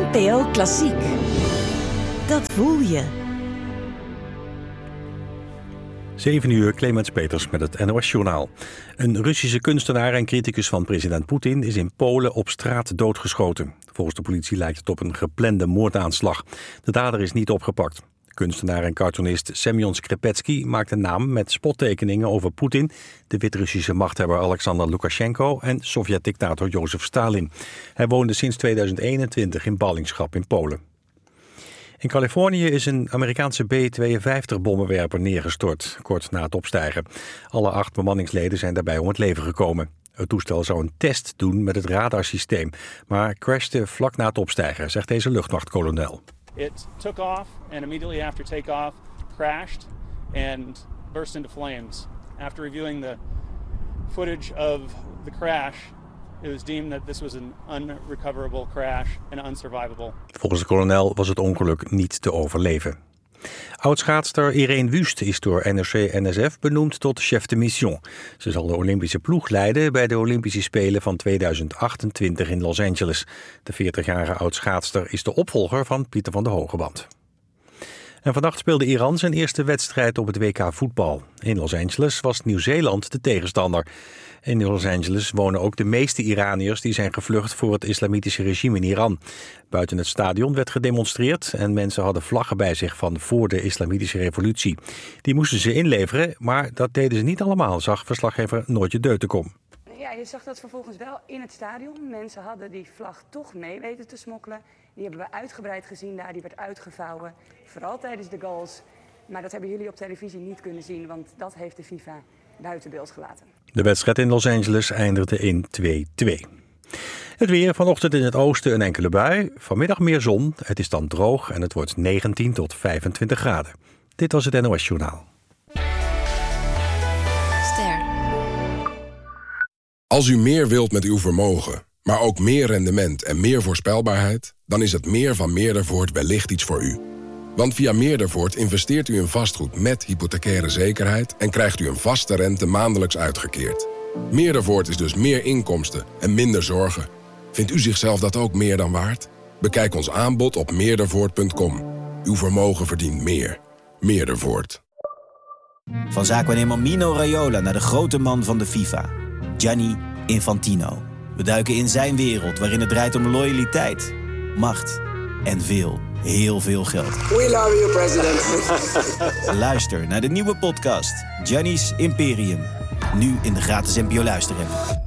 NPO Klassiek. Dat voel je. 7 uur, Clemens Peters met het NOS-journaal. Een Russische kunstenaar en criticus van president Poetin is in Polen op straat doodgeschoten. Volgens de politie lijkt het op een geplande moordaanslag. De dader is niet opgepakt. Kunstenaar en cartoonist Semyon Skrepetsky maakt een naam met spottekeningen over Poetin, de Wit-Russische machthebber Alexander Lukashenko en Sovjet-dictator Jozef Stalin. Hij woonde sinds 2021 in ballingschap in Polen. In Californië is een Amerikaanse B-52-bommenwerper neergestort, kort na het opstijgen. Alle 8 bemanningsleden zijn daarbij om het leven gekomen. Het toestel zou een test doen met het radarsysteem, maar crashte vlak na het opstijgen, zegt deze luchtmachtkolonel. It took off and immediately after takeoff crashed and burst into flames. After reviewing the footage of the crash, it was deemed that this was an unrecoverable crash and unsurvivable. Volgens de kolonel was het ongeluk niet te overleven. Oudschaatster Irene Wüst is door NOC-NSF benoemd tot chef de mission. Ze zal de Olympische ploeg leiden bij de Olympische Spelen van 2028 in Los Angeles. De 40-jarige oudschaatster is de opvolger van Pieter van der Hogeband. En vannacht speelde Iran zijn eerste wedstrijd op het WK voetbal. In Los Angeles was Nieuw-Zeeland de tegenstander. In Los Angeles wonen ook de meeste Iraniërs die zijn gevlucht voor het islamitische regime in Iran. Buiten het stadion werd gedemonstreerd en mensen hadden vlaggen bij zich van voor de islamitische revolutie. Die moesten ze inleveren, maar dat deden ze niet allemaal, zag verslaggever Noortje Deutenkom. Ja, je zag dat vervolgens wel in het stadion. Mensen hadden die vlag toch mee weten te smokkelen. Die hebben we uitgebreid gezien daar, die werd uitgevouwen. Vooral tijdens de goals. Maar dat hebben jullie op televisie niet kunnen zien, want dat heeft de FIFA buiten beeld gelaten. De wedstrijd in Los Angeles eindigde in 2-2. Het weer, vanochtend in het oosten een enkele bui. Vanmiddag meer zon, het is dan droog en het wordt 19 tot 25 graden. Dit was het NOS Journaal. Ster. Als u meer wilt met uw vermogen, maar ook meer rendement en meer voorspelbaarheid, dan is het meer van Meerdervoort wellicht iets voor u. Want via Meerdervoort investeert u in vastgoed met hypothecaire zekerheid en krijgt u een vaste rente maandelijks uitgekeerd. Meerdervoort is dus meer inkomsten en minder zorgen. Vindt u zichzelf dat ook meer dan waard? Bekijk ons aanbod op meerdervoort.com. Uw vermogen verdient meer. Meerdervoort. Van zaakwaarnemer Mino Raiola naar de grote man van de FIFA, Gianni Infantino. We duiken in zijn wereld waarin het draait om loyaliteit, macht en heel veel geld. We love you, president. Luister naar de nieuwe podcast Gianni's Imperium. Nu in de gratis NPO Luister-app.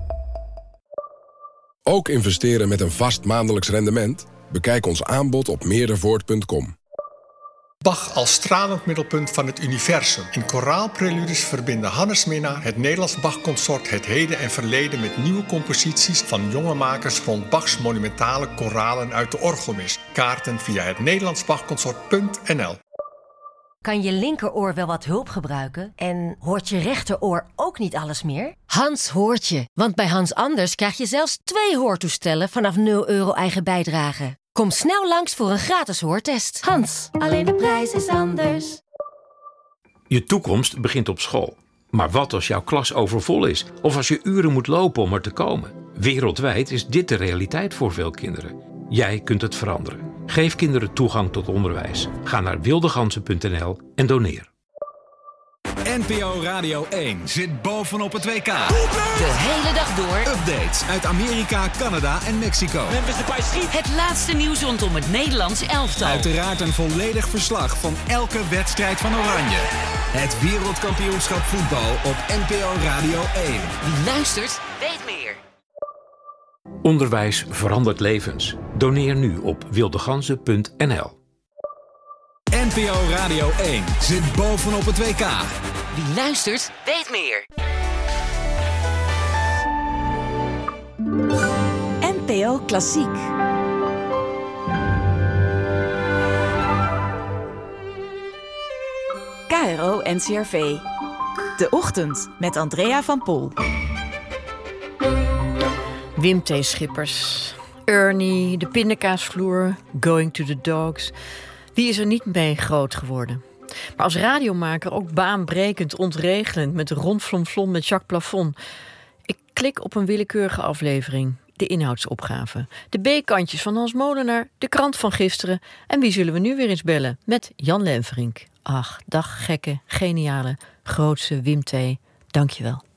Ook investeren met een vast maandelijks rendement? Bekijk ons aanbod op meerdervoort.com. Bach als stralend middelpunt van het universum. In koraalpreludes verbinden Hannes Minnaar, het Nederlands Bach-consort, het heden en verleden met nieuwe composities van jonge makers rond Bachs monumentale koralen uit de orgelmis. Kaarten via het nederlandsbachconsort.nl. Kan je linkeroor wel wat hulp gebruiken? En hoort je rechteroor ook niet alles meer? Hans hoort je, want bij Hans Anders krijg je zelfs 2 hoortoestellen vanaf €0 eigen bijdrage. Kom snel langs voor een gratis hoortest. Hans, alleen de prijs is anders. Je toekomst begint op school. Maar wat als jouw klas overvol is? Of als je uren moet lopen om er te komen? Wereldwijd is dit de realiteit voor veel kinderen. Jij kunt het veranderen. Geef kinderen toegang tot onderwijs. Ga naar wildegansen.nl en doneer. NPO Radio 1 zit bovenop het WK. De hele dag door. Updates uit Amerika, Canada en Mexico. Het laatste nieuws rondom het Nederlands elftal. Uiteraard een volledig verslag van elke wedstrijd van Oranje. Het wereldkampioenschap voetbal op NPO Radio 1. Wie luistert, weet meer. Onderwijs verandert levens. Doneer nu op wildegansen.nl. NPO Radio 1 zit bovenop het WK. Wie luistert, weet meer. NPO Klassiek. KRO NCRV. De Ochtend met Andrea van Pol. Wim T. Schippers, Ernie, de pindakaasvloer, Going to the Dogs. Wie is er niet mee groot geworden? Maar als radiomaker ook baanbrekend, ontregelend, met rondflomflom met Jacques Plafond. Ik klik op een willekeurige aflevering. de inhoudsopgave. De B-kantjes van Hans Molenaar, de krant van gisteren. En wie zullen we nu weer eens bellen? Met Jan Lenverink. Ach, dag gekke, geniale, grootse Wim T. Dank je wel.